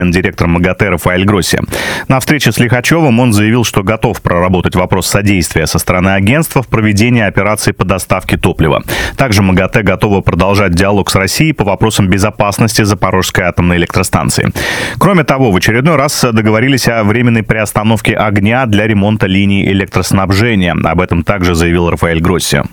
директор МАГАТЭ Рафаэль Гросси. На встрече с Лихачевым он заявил, что готов проработать вопрос содействия со стороны агентства в проведении операций по доставке топлива. Также МАГАТЭ готова продолжать диалог с Россией по вопросам безопасности Запорожской атомной электростанции. Кроме того, в очередной раз договорились о временной приостановке огня для ремонта линий электроснабжения. Об этом также заявил Рафаэль Гросси.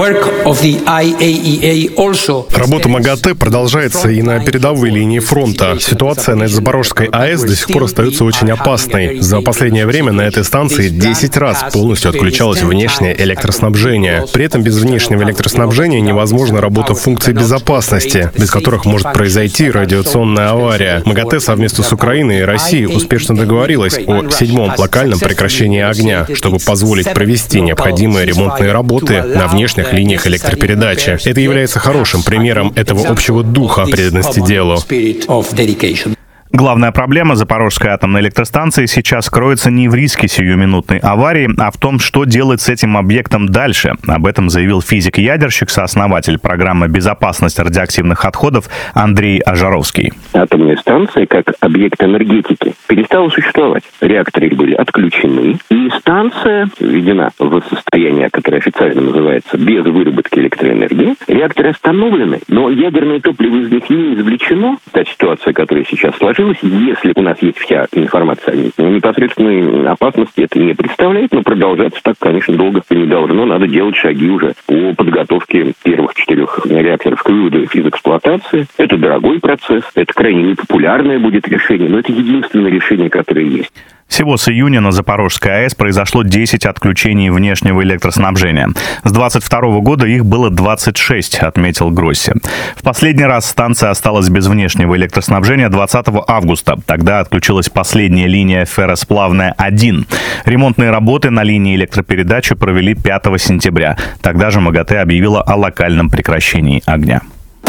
Работа МАГАТЭ продолжается и на передовой линии фронта. Ситуация на Запорожской АЭС до сих пор остается очень опасной. За последнее время на этой станции 10 раз полностью отключалось внешнее электроснабжение. При этом без внешнего электроснабжения невозможна работа функций безопасности, без которых может произойти радиационная авария. МАГАТЭ совместно с Украиной и Россией успешно договорилась о 7-м локальном прекращении огня, чтобы позволить провести необходимые ремонтные работы на внешних линиях электропередачи. Это является хорошим примером этого общего духа преданности делу. Главная проблема Запорожской атомной электростанции сейчас кроется не в риске сиюминутной аварии, а в том, что делать с этим объектом дальше. Об этом заявил физик-ядерщик, сооснователь программы «Безопасность радиоактивных отходов» Андрей Ажаровский. Атомная станция, как объект энергетики, перестала существовать. Реакторы были отключены, и станция введена в состояние, которое официально называется без выработки электроэнергии. Реакторы остановлены, но ядерное топливо из них не извлечено. Та ситуация, которая сейчас сложилась, если у нас есть вся информация о ней, непосредственной опасности это не представляет, но продолжаться так, конечно, долго не должно. Надо делать шаги уже по подготовке первых 4 реакторов к выводу из эксплуатации. Это дорогой процесс, это крайне непопулярное будет решение, но это единственное решение, которое есть. Всего с июня на Запорожской АЭС произошло 10 отключений внешнего электроснабжения. С 2022 года их было 26, отметил Гросси. В последний раз станция осталась без внешнего электроснабжения 20 августа. Тогда отключилась последняя линия ферросплавная 1. Ремонтные работы на линии электропередачи провели 5 сентября. Тогда же МАГАТЭ объявила о локальном прекращении огня.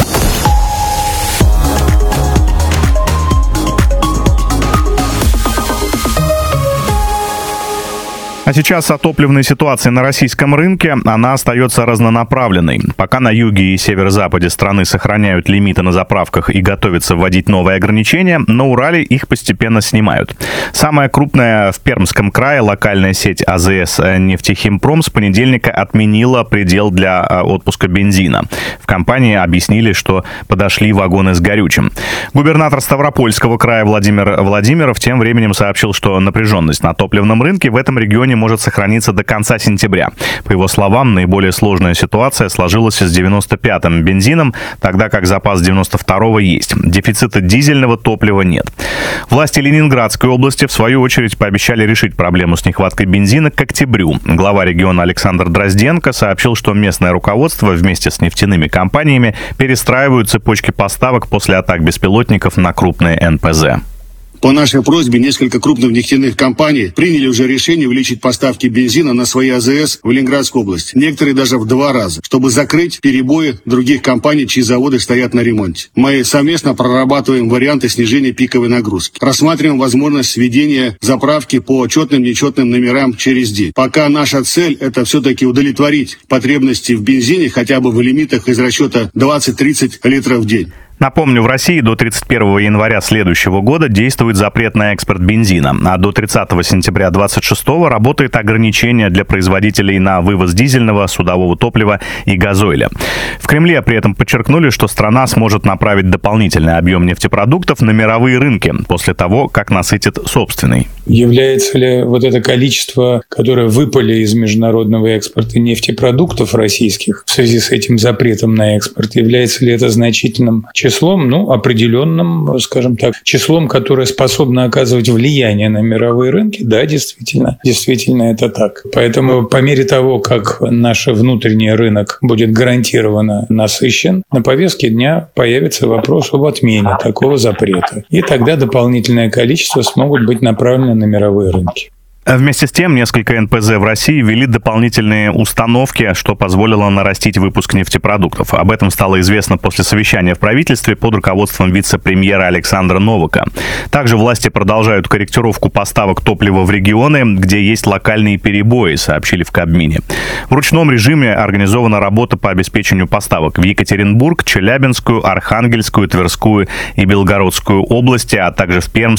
А сейчас о топливной ситуации на российском рынке. Она остается разнонаправленной. Пока на юге и северо-западе страны сохраняют лимиты на заправках и готовятся вводить новые ограничения, на Урале их постепенно снимают. Самая крупная в Пермском крае локальная сеть АЗС «Нефтехимпром» с понедельника отменила предел для отпуска бензина. В компании объяснили, что подошли вагоны с горючим. Губернатор Ставропольского края Владимир Владимиров тем временем сообщил, что напряженность на топливном рынке в этом регионе может сохраниться до конца сентября. По его словам, наиболее сложная ситуация сложилась с 95-м бензином, тогда как запас 92-го есть. Дефицита дизельного топлива нет. Власти Ленинградской области, в свою очередь, пообещали решить проблему с нехваткой бензина к октябрю. Глава региона Александр Дрозденко сообщил, что местное руководство вместе с нефтяными компаниями перестраивают цепочки поставок после атак беспилотников на крупные НПЗ. По нашей просьбе несколько крупных нефтяных компаний приняли уже решение увеличить поставки бензина на свои АЗС в Ленинградской области. Некоторые даже в 2 раза, чтобы закрыть перебои других компаний, чьи заводы стоят на ремонте. Мы совместно прорабатываем варианты снижения пиковой нагрузки. Рассматриваем возможность сведения заправки по четным и нечетным номерам через день. Пока наша цель – это все-таки удовлетворить потребности в бензине хотя бы в лимитах из расчета 20-30 литров в день. Напомню, в России до 31 января следующего года действует запрет на экспорт бензина, а до 30 сентября 2026 работает ограничение для производителей на вывоз дизельного, судового топлива и газоиля. В Кремле при этом подчеркнули, что страна сможет направить дополнительный объем нефтепродуктов на мировые рынки после того, как насытит собственный. Является ли вот это количество, которое выпали из международного экспорта нефтепродуктов российских в связи с этим запретом на экспорт, является ли это значительным числом, определенным, скажем так, числом, которое способно оказывать влияние на мировые рынки? Да, действительно это так. Поэтому по мере того, как наш внутренний рынок будет гарантированно насыщен, на повестке дня появится вопрос об отмене такого запрета. И тогда дополнительное количество смогут быть направлены на мировые рынки. Вместе с тем, несколько НПЗ в России ввели дополнительные установки, что позволило нарастить выпуск нефтепродуктов. Об этом стало известно после совещания в правительстве под руководством вице-премьера Александра Новака. Также власти продолжают корректировку поставок топлива в регионы, где есть локальные перебои, сообщили в Кабмине. В ручном режиме организована работа по обеспечению поставок в Екатеринбург, Челябинскую, Архангельскую, Тверскую и Белгородскую области, а также в Пермскую,